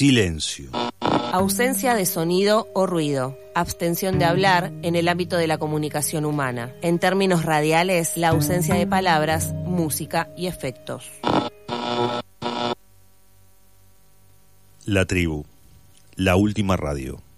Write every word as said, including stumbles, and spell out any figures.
Silencio. Ausencia de sonido o ruido. Abstención de hablar en el ámbito de la comunicación humana. En términos radiales, la ausencia de palabras, música y efectos. La tribu. La última radio.